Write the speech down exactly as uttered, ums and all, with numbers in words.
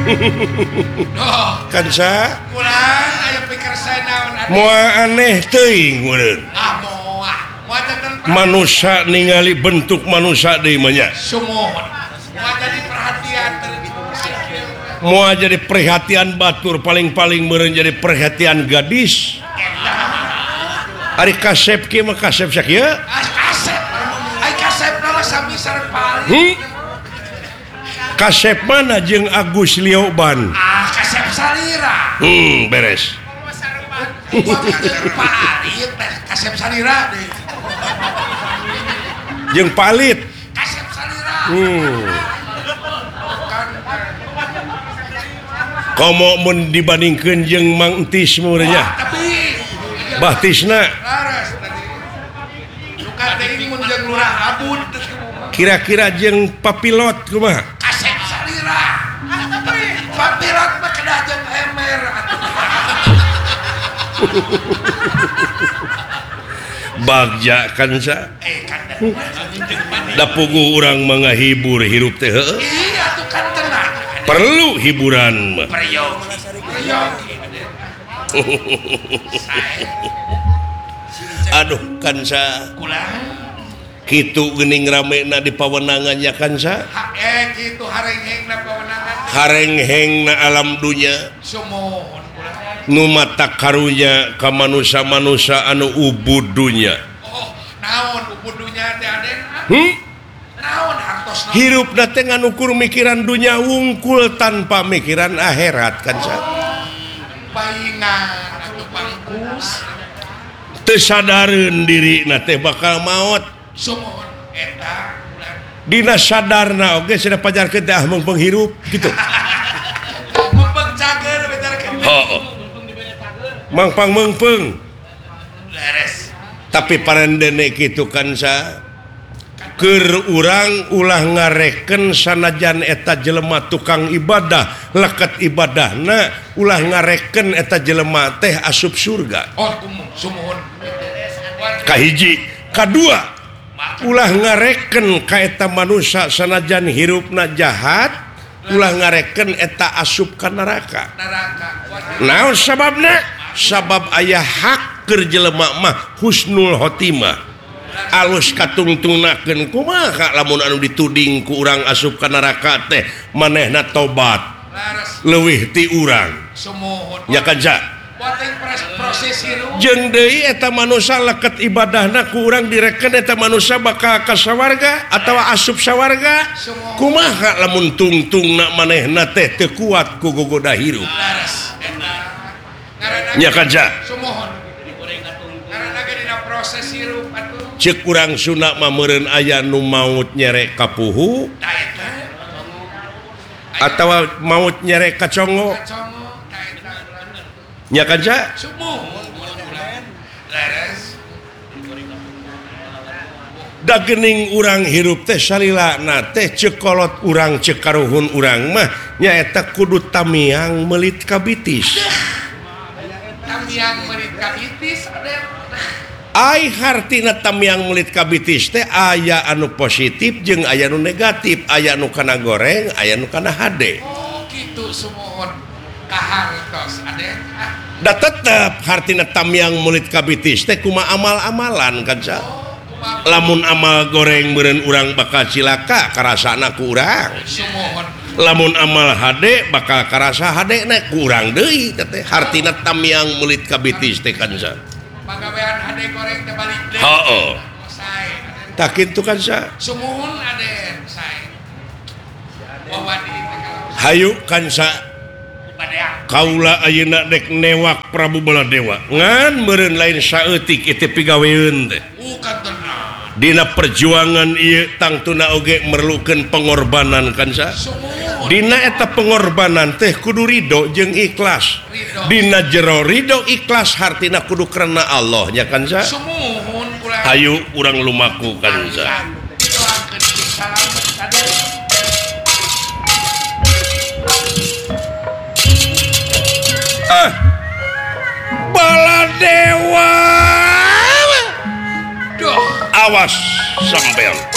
kan sa kurang aya pikir saya naon moal aneh teuing meureun ah moal moal jangan manusia ningali bentuk manusia deui mah nya sumuhun moal jadi perhatian moal jadi perhatian batur paling-paling meureun jadi perhatian gadis ari kasep kieu mah kasep sakieu kasep ai kasep nama sami sareng paling hmm? Kasep mana jeung Agus Lioban ah kasep salira hmm beres palit kasep salira deh jeung palit kasep salira hmm komo mun dibandingkeun jeung Mang Entis meureun nya tapi Bahtisna laras tadi luka teuing mun jeung lurah Abun kira-kira jeung papilot kumaha kasep salira papilot mah kedah jeung emer bagja kan sa eh kan da puguh urang mangahibur hirup teh heueuh iya tuh kan tenang perlu hiburan mah peryogi peryogi aduh kan sa kulang kitu geuning ramena di pawenangannya kan sa ha, eh gitu hareng-hengna pawenangan hareng-hengna alam dunya sumuhun kulang nu mata karunya ka manusia-manusia anu ubud dunya oh naon ubudunya teh aden hmm? naon hartosna hirupna teh nganukur mikiran dunya wungkul tanpa mikiran akhirat kan sa paingan atuh pangkus teu sadareun dirina teh bakal maot sumuhun eta kulang dina sadarna oge okay, sudah pajarkeun teh ah mung penghirup gitu mumpung cager bejarkeun heuh mangpang meungpeung leres tapi parendene kitu kan sa keur urang ulah ngareken sanajan eta jelema tukang ibadah leket ibadahna ulah ngareken eta jelema teh asup surga oh kumu sumuhun kahiji kadua ulah ngareken ka eta manusia sanajan hirupna jahat ulah ngareken eta asup ka neraka neraka naon sababna sabab aya hak keur jelema mah husnul khotimah alus katungtungnakeun kumaha lamun anu dituding ku urang asup ka neraka teh manehna tobat laras leuwih ti urang sumuhun nya kan sa Buating proses hirup jeung deui eta manusia leket ibadahna ku urang direken eta manusia bakal ka sawarga atawa asup sawarga kumaha lamun tungtungna manehna teh teu kuat ku gogoda hirup laras eta nya kan sa sumuhun karena ge dina proses hirup atuh ceuk urang Sunda mah meureun aya nu maut nyere ka puhu da eta atawa maut nyere ka congo congo da eta nya kan sa sumuhun laras da geuning urang hirup teh salilana teh cekolot urang ceuk karuhun urang mah nyaeta kudu tamiang meulit ka bitis tamiang meulit ka bitis aden ai hartina tamiang meulit ka bitis teh aya anu positif jeung aya anu negatif aya anu kana goreng aya anu kana hade oh kitu sumuhun kahartos aden da tetep hartina tamiang meulit ka bitis teh kumaha amal-amalan kan sa lamun amal goreng meureun urang bakal cilaka karasana ku urang sumuhun lamun amal hade bakal karasa hadena ku urang deui teh hartina tamiang meulit ka bitis teh kan sa pagawean hade goreng teh balik deui heuh sae tak kitu kan sa sumuhun aden sae wawadi teh kalau hayu kan sa padea kaula ayeuna dek newak Prabu Baladewa ngan meureun lain saeutik ieu pigaweun teh bukan tenang dina perjuangan ieu tangtuna oge merlukeun pengorbanan kan sa sumuhun dina eta pengorbanan teh kudu ridho jeung ikhlas dina jero ridho ikhlas hartina kudu karena Allah nya kan sa sumuhun kulang hayu urang lumaku kan sa doakeun salamet aden ah Baladewa doh awas sambel